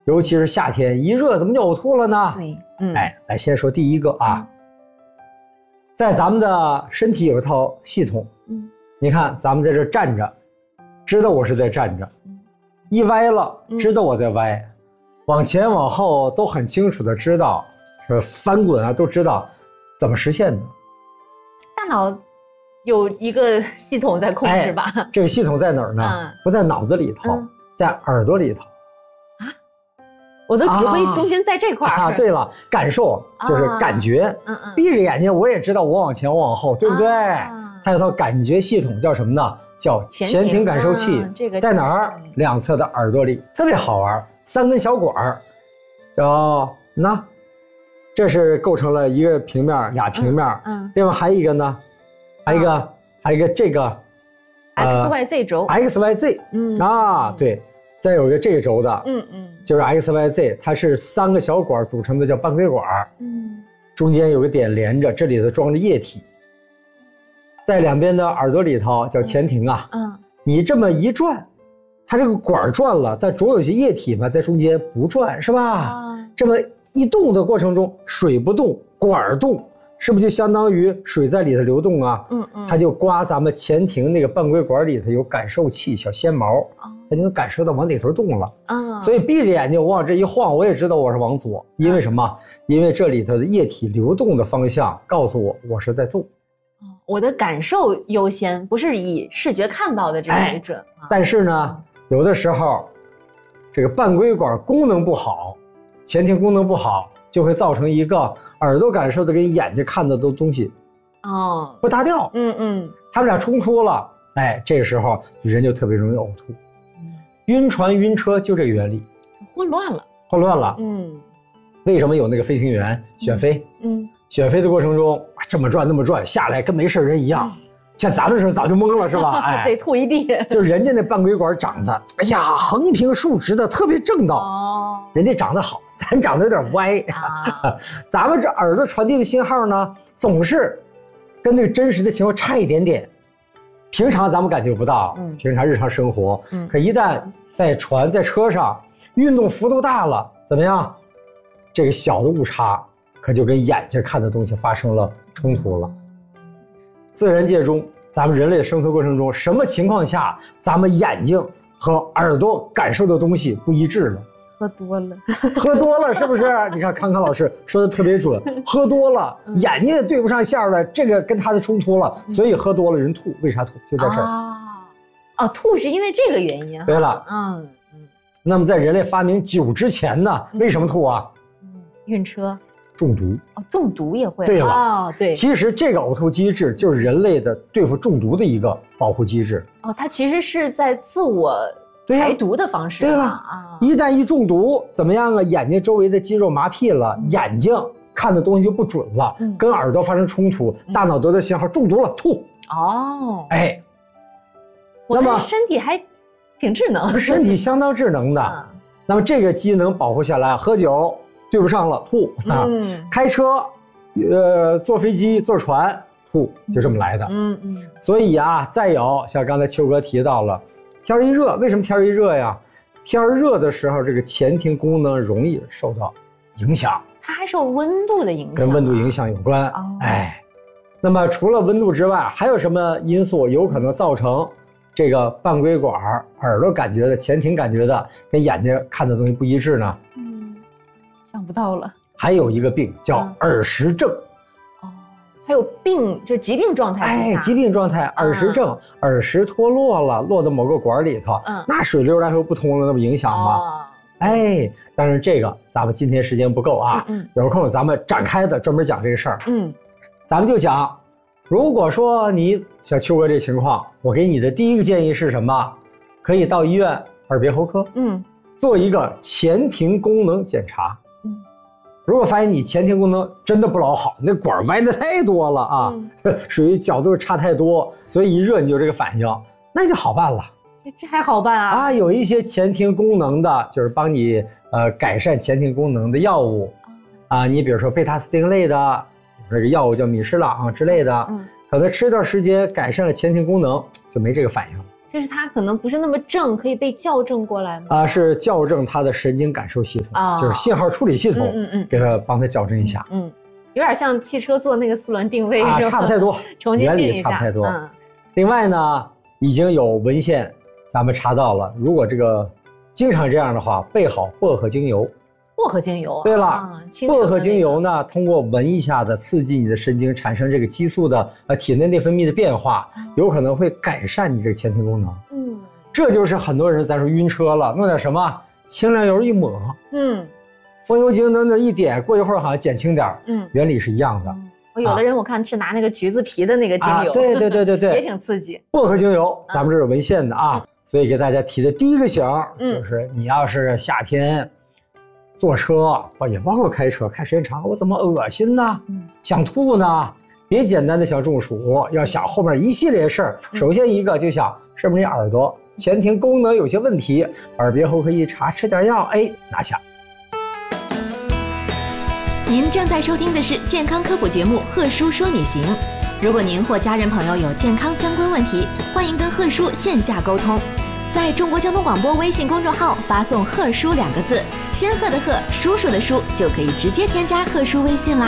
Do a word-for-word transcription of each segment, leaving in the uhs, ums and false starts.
尤其是夏天一热，怎么就呕吐了呢？ 对，嗯， 哎，来先说第一个啊，嗯、在咱们的身体有一套系统，嗯，你看咱们在这站着，知道我是在站着，嗯、一歪了，知道我在歪，嗯、往前往后都很清楚的知道，是翻滚啊，都知道怎么实现的。 大脑有一个系统在控制吧？ 哎、这个系统在哪儿呢？嗯、不在脑子里头，嗯、在耳朵里头。 我的指挥中间在这块儿、 啊啊。对了，感受就是感觉。啊、嗯嗯。闭着眼睛我也知道我往前我往后，对不对？啊、它有套感觉系统，叫什么呢？叫前庭感受器。啊、这个在哪儿？嗯、两侧的耳朵里，特别好玩。三根小管儿，叫那，这是构成了一个平面，俩平面。嗯。嗯另外还有一个呢，还有一个，啊、还有一个这个 X Y Z 轴。 X Y Z。嗯。啊，对。再有一个这个轴的，嗯嗯，就是 X Y Z， 它是三个小管组成的，叫半规管，嗯，中间有个点连着，这里头装着液体，在两边的耳朵里头叫前庭啊，嗯，嗯你这么一转，它这个管转了，但总有些液体嘛在中间不转，是吧？啊，这么一动的过程中，水不动，管动，是不是就相当于水在里头流动啊？嗯嗯，它就刮咱们前庭那个半规管里头有感受器，小纤毛。啊它就能感受到往哪头动了啊，所以闭着眼睛我往这一晃，我也知道我是往左，因为什么？因为这里头的液体流动的方向告诉我我是在动。 我的感受优先，不是以视觉看到的这个为准。哎、 但是呢，有的时候这个半规管功能不好，前庭功能不好，就会造成一个耳朵感受的跟眼睛看到的东西哦不搭调。嗯嗯，他们俩冲突了，哎，这个时候人就特别容易呕吐。晕船晕车就这个原理， 混乱了， 混乱了。嗯，为什么有那个飞行员选飞？嗯，选飞的过程中这么转那么转下来，跟没事人一样。嗯、像咱们这早就懵了，是吧？哎， 得吐一地。 就是人家那半规管长得，哎呀，横平竖直的，特别正道。哦，人家长得好，咱长得有点歪。啊、咱们这耳朵传递的信号呢，总是跟那个真实的情况差一点点。平常咱们感觉不到，嗯、平常日常生活，嗯、可一旦在船在车上运动幅度大了，怎么样？这个小的误差可就跟眼睛看的东西发生了冲突了。自然界中，咱们人类的生存过程中，什么情况下咱们眼睛和耳朵感受的东西不一致了？ 喝多了， 喝多了是不是？你看康康老师说的特别准，喝多了眼睛也对不上线了，这个跟他的冲突了，所以喝多了人吐，为啥吐？就在这儿。啊， 哦，吐是因为这个原因。 对了，嗯嗯。那么在人类发明酒之前呢，为什么吐啊？ 嗯，晕车。 中毒。 哦，中毒也会。 对了， 哦，对。 其实这个呕吐机制就是人类的对付中毒的一个保护机制。 哦，它其实是在自我排毒的方式。 对了，啊，一旦一中毒，怎么样啊？眼睛周围的肌肉麻痹了，嗯、眼睛看的东西就不准了，嗯、跟耳朵发生冲突，嗯、大脑得到信号，中毒了，吐。哦，哎， 那么身体还挺智能， 身体相当智能的。嗯、那么这个机能保护下来，喝酒对不上了，吐啊；嗯、开车，呃，坐飞机、坐船，吐，就这么来的。嗯嗯。所以啊，再有像刚才秋哥提到了。天一热，为什么天一热呀？天热的时候，这个前庭功能容易受到影响。 它还受温度的影响， 跟温度影响有关。哦、哎，那么除了温度之外，还有什么因素有可能造成这个半规管耳朵感觉的、前庭感觉的跟眼睛看的东西不一致呢？ 嗯，想不到了。 还有一个病叫耳石症。 还有病，就是疾病状态。 哎，疾病状态，耳石症，嗯、耳石脱落了，落到某个管里头，嗯、那水流来回不通了，那不影响吗？哦、哎，当然这个咱们今天时间不够啊，嗯嗯、有空咱们展开的专门讲这个事儿。嗯，咱们就讲，如果说你像秋哥这情况，我给你的第一个建议是什么？可以到医院耳鼻喉科，嗯，做一个前庭功能检查。如果发现你前庭功能真的不老好，那管歪的太多了啊，嗯、属于角度差太多，所以一热你就这个反应，那就好办了。 这还好办啊？ 啊，有一些前庭功能的，就是帮你呃改善前庭功能的药物，啊，你比如说贝塔斯汀类的，这个药物叫米施朗之类的，嗯、可能吃一段时间改善了前庭功能，就没这个反应了。 就是它可能不是那么正，可以被校正过来吗？ 啊，是校正它的神经感受系统，哦、就是信号处理系统，嗯嗯，给它帮它矫正一下。 嗯，有点像汽车做那个四轮定位啊，差不太多， 重新原理差不太多。嗯、另外呢，已经有文献咱们查到了，如果这个经常这样的话，备好薄荷精油。 薄荷精油， 对了，啊、薄荷精油呢，通过闻一下的刺激你的神经，产生这个激素的呃体内内分泌的变化，有可能会改善你这个前庭功能。嗯，这就是很多人咱说晕车了，弄点什么清凉油一抹，嗯，风油精弄那一点，过一会儿好像减轻点，嗯，原理是一样的。嗯、 我有的人我看是拿那个橘子皮的那个精油， 啊、对对对对对， 也挺刺激。 薄荷精油，咱们这是文献的啊，嗯、所以给大家提的第一个醒，就是你要是夏天。坐车也包括开车，开时间长了我怎么恶心呢？嗯、想吐呢？别简单的想中暑，要想后面一系列事儿。嗯、首先一个就想是不是你耳朵前庭功能有些问题，耳鼻喉科一查，吃点药，哎，拿下。 您正在收听的是健康科普节目《贺叔说你行》。如果您或家人朋友有健康相关问题，欢迎跟贺叔线下沟通。在中国交通广播微信公众号发送“贺叔”两个字，仙鹤的鹤，叔叔的叔，就可以直接添加贺叔微信啦。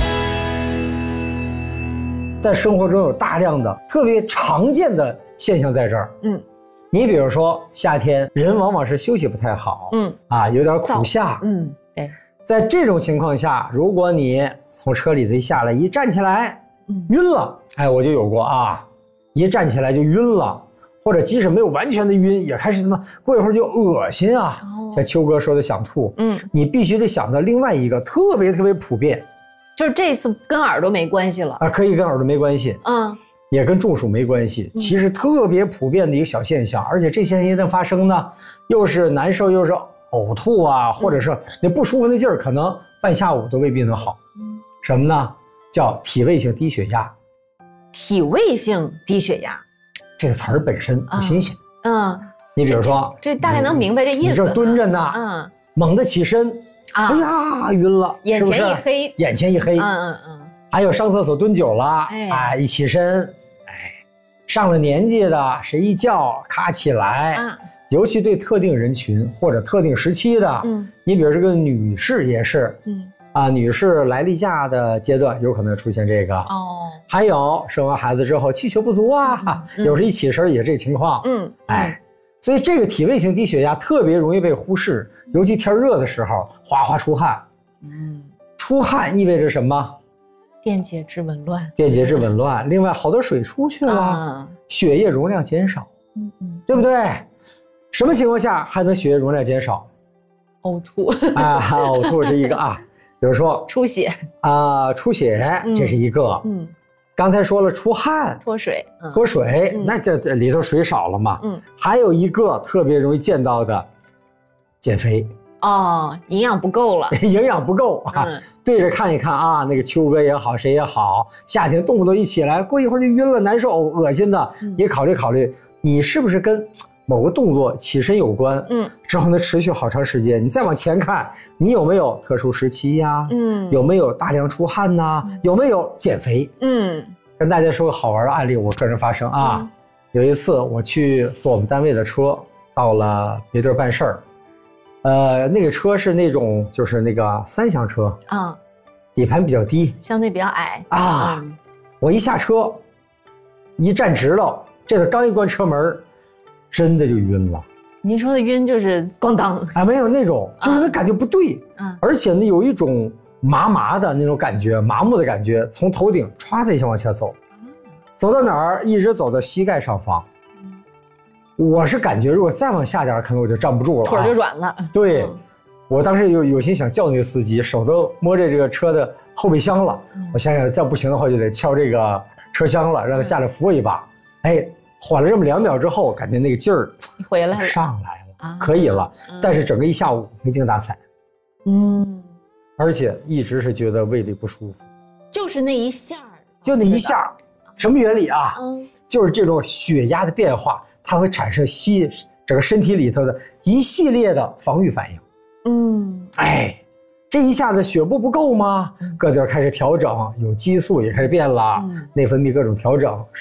在生活中有大量的特别常见的现象在这儿，嗯，你比如说夏天人往往是休息不太好，嗯啊，有点苦夏， 嗯，对， 在这种情况下，如果你从车里头一下来，一站起来，嗯，晕了，哎，我就有过啊，一站起来就晕了。或者即使没有完全的晕，也开始怎么过一会儿就恶心啊，哦、像秋哥说的想吐，嗯，你必须得想到另外一个特别特别普遍， 就是这次跟耳朵没关系了啊，可以跟耳朵没关系，嗯，也跟中暑没关系，嗯、其实特别普遍的一个小现象，而且这现象一旦发生呢，又是难受又是呕吐啊，或者是那不舒服的劲儿，可能半下午都未必能好，嗯，什么呢？叫体位性低血压。 体位性低血压。 这个词儿本身不新鲜，嗯，嗯你比如说， 这, 这大概能明白这意思。 你这蹲着呢，嗯，猛地起身，啊，哎呀，晕了， 眼前一黑， 眼前一黑，嗯嗯嗯。还有上厕所蹲久了，哎，哎一起身，哎，上了年纪的谁一叫咔起来，啊，尤其对特定人群或者特定时期的，嗯，你比如这个女士也是，嗯。啊，女士来例假的阶段有可能出现这个哦，还有生完孩子之后气血不足啊，嗯、有时一起身也这情况，嗯，哎，所以这个体位性低血压特别容易被忽视，尤其天热的时候，哗哗出汗，嗯，出汗意味着什么？ 电解质紊乱， 电解质紊乱，另外好多水出去了，啊、血液容量减少，嗯嗯，对不对？什么情况下还能血液容量减少？ 呕吐啊，呕吐是一个啊。比如说出血啊、呃，出血、嗯、这是一个。嗯，刚才说了出汗、 脱水、嗯、 脱水，嗯、那这这里头水少了嘛。嗯，还有一个特别容易见到的，减肥。 哦，营养不够了， 营养不够啊。嗯、对着看一看啊，那个秋哥也好，谁也好，夏天动不动一起来，过一会儿就晕了、难受、恶心的，嗯、也考虑考虑，你是不是跟某个动作起身有关，嗯，之后能持续好长时间。你再往前看，你有没有特殊时期呀？嗯，有没有大量出汗呐？嗯、有没有减肥？嗯，跟大家说个好玩的案例，我个人发生啊。嗯、有一次我去坐我们单位的车，到了别地儿办事儿，呃，那个车是那种就是那个三厢车啊，嗯、底盘比较低， 相对比较矮啊。嗯、我一下车，一站直了，这个刚一关车门。真的就晕了。 您说的晕就是咣当啊，没有那种，就是那感觉不对，嗯，而且呢有一种麻麻的那种感觉，麻木的感觉，从头顶歘的一下往下走，嗯、走到哪儿一直走到膝盖上方。嗯、我是感觉如果再往下点，可能我就站不住了、啊， 腿就软了。 对，嗯、我当时有有心想叫那个司机，手都摸着这个车的后备箱了。嗯、我想想再不行的话，就得敲这个车厢了，让他下来扶我一把。嗯、哎。缓了这么两秒之后，感觉那个劲儿回来了， 上来了，啊、可以了。嗯、但是整个一下午没精打采，嗯，而且一直是觉得胃里不舒服， 就是那一下， 就那一下，什么原理啊？嗯，就是这种血压的变化，它会产生吸整个身体里头的一系列的防御反应。嗯，哎，这一下子血不不够吗？各地儿开始调整，有激素也开始变了，嗯、内分泌各种调整。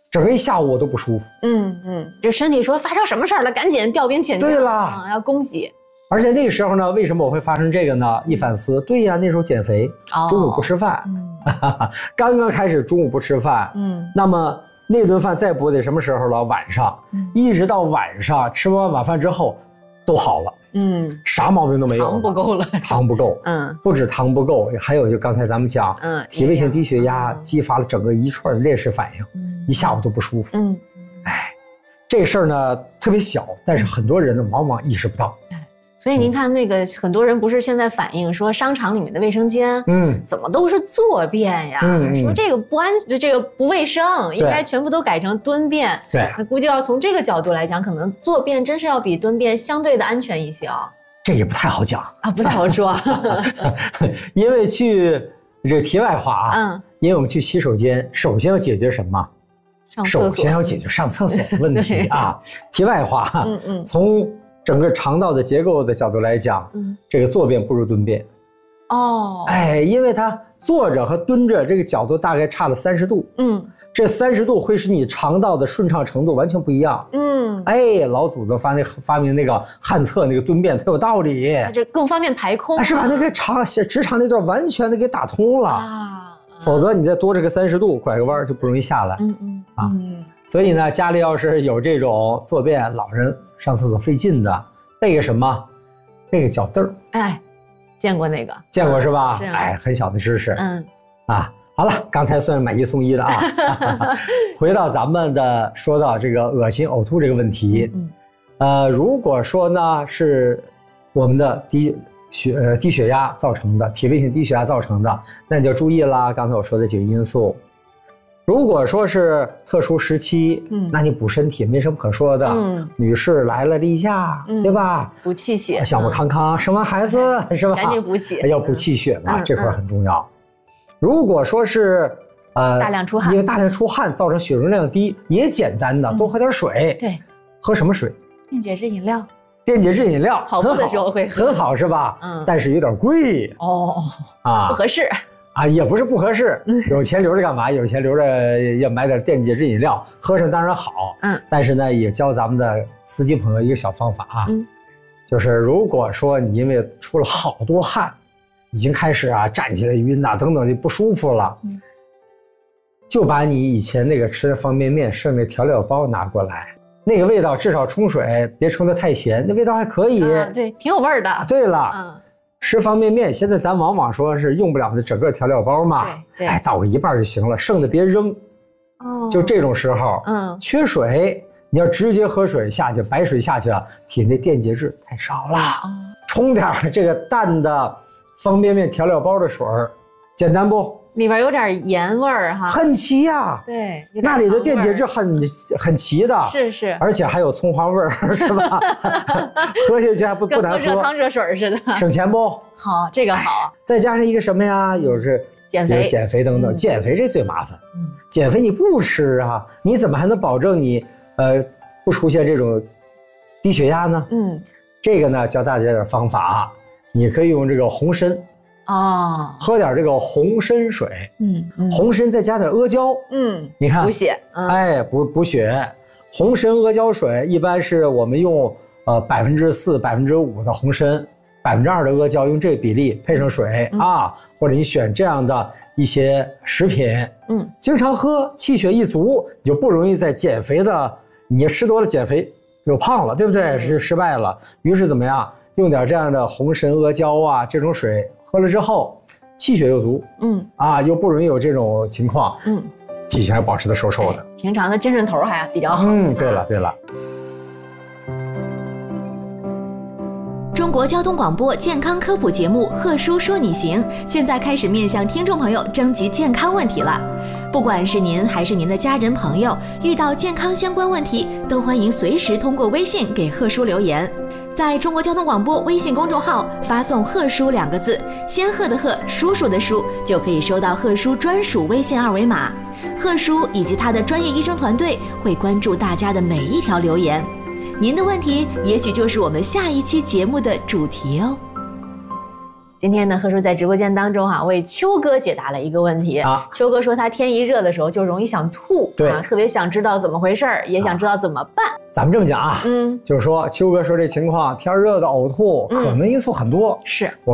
整个一下午我都不舒服。 嗯嗯，这身体说发生什么事儿了，赶紧调兵遣将。 对了、 啊，要恭喜。 而且那个时候呢，为什么我会发生这个呢？一反思，对呀，那时候减肥，哦、中午不吃饭，嗯、刚刚开始中午不吃饭，嗯，那么那顿饭再不得什么时候了？晚上，嗯、一直到晚上吃完晚饭之后，都好了，嗯，啥毛病都没有。 糖不够了， 糖不够，嗯，不止糖不够，还有就刚才咱们讲，嗯，体位性低血压激发了整个一串的链式反应，嗯，一下午都不舒服，嗯，哎，这事儿呢特别小，但是很多人呢往往意识不到。 所以您看，那个很多人不是现在反映说，商场里面的卫生间，嗯，怎么都是坐便呀？嗯，说这个不安，这个不卫生，应该全部都改成蹲便。 对， 那估计要从这个角度来讲，可能坐便真是要比蹲便相对的安全一些啊。 这也不太好讲啊，不太好说。 因为去这个题外话啊，嗯，因为我们去洗手间，首先要解决什么？ 上厕所。 首先要解决上厕所的问题啊。题外话，嗯嗯，从整个肠道的结构的角度来讲，嗯，这个坐便不如蹲便。哦，哎，因为它坐着和蹲着这个角度大概差了三十度，嗯，这三十度会使你肠道的顺畅程度完全不一样，嗯，哎，老祖宗发那发明那个旱厕那个蹲便，它有道理， 这更方便排空， 是把那个肠直肠那段完全的给打通了啊，否则你再多这个三十度，拐个弯就不容易下来，嗯嗯啊。嗯，所以呢，家里要是有这种坐便老人上厕所费劲的，备个什么？备个脚凳儿。 哎，见过那个， 见过是吧？ 是啊、 哎，很小的知识。嗯，啊，好了，刚才算是买一送一的啊。回到咱们的说到这个恶心呕吐这个问题，嗯，呃，如果说呢是我们的低血呃低血压造成的，体位性低血压造成的，那你就注意啦。刚才我说的几个因素。如果说是特殊时期，嗯，那你补身体没什么可说的。嗯，女士来了例假，嗯、对吧？ 补气血， 小不康康，生完孩子、嗯、是吧？ 赶紧补气， 要补气血嘛，嗯、这块很重要。如果说是呃大量出汗， 因为大量出汗造成血容量低，也简单的，多喝点水。 对， 喝什么水？ 电解质饮料。 电解质饮料， 跑步的时候会喝， 很好是吧？嗯，但是有点贵哦，啊，不合适。 啊，也不是不合适，有钱留着干嘛？有钱留着要买点电解质饮料，喝上当然好。嗯，但是呢，也教咱们的司机朋友一个小方法啊，嗯，就是如果说你因为出了好多汗，已经开始啊站起来晕呐、啊、等等就不舒服了，嗯，就把你以前那个吃的方便面剩的调料包拿过来，那个味道至少冲水别冲得太咸，那味道还可以。 啊、对，挺有味儿的。 对了，嗯。吃方便面，现在咱往往说是用不了的整个调料包嘛，对对，哎，倒个一半就行了，剩的别扔。哦，就这种时候，嗯，缺水，你要直接喝水下去，白水下去啊，体内电解质太少了，哦、冲点这个淡的方便面调料包的水儿，简单不？ 里边有点盐味儿哈， 很齐呀、啊。 对， 那里的电解质很很齐的， 是是， 而且还有葱花味儿，是吧？喝下去还不不难喝， 跟喝热汤热水似的， 省钱不？ 好，这个好。 再加上一个什么呀？有是减肥、 减肥等等，嗯、减肥这最麻烦。嗯，减肥你不吃啊，你怎么还能保证你呃不出现这种低血压呢？嗯，这个呢教大家点方法，你可以用这个红参。哦，喝点这个红参水，嗯，嗯红参再加点阿胶，嗯，你看补血， 嗯、哎，补补血。红参阿胶水一般是我们用呃百分之四、百分之五的红参，百分之二的阿胶，用这个比例配上水、嗯、啊，或者你选这样的一些食品，嗯，经常喝，气血一足，你就不容易在减肥的，你吃多了减肥又胖了，对不对？嗯、是失败了。于是怎么样？用点这样的红参阿胶啊，这种水。喝了之后，气血又足，嗯啊，又不容易有这种情况，嗯，体型还保持的瘦瘦的， 平常的精神头还比较好。 嗯，对了对了。 中国交通广播健康科普节目《贺叔说你行》现在开始面向听众朋友征集健康问题了。不管是您还是您的家人朋友，遇到健康相关问题，都欢迎随时通过微信给贺叔留言。在中国交通广播微信公众号发送“贺叔”两个字，仙鹤的鹤，叔叔的叔，就可以收到贺叔专属微信二维码。贺叔以及他的专业医生团队会关注大家的每一条留言。您的问题也许就是我们下一期节目的主题哦。 今天呢，贺叔在直播间当中哈、啊，为秋哥解答了一个问题啊。秋哥说他天一热的时候就容易想吐， 对啊，特别想知道怎么回事儿，也想知道怎么办。啊、 咱们这么讲啊，嗯，就是说秋哥说这情况，天热的呕吐，嗯、可能因素很多。 是我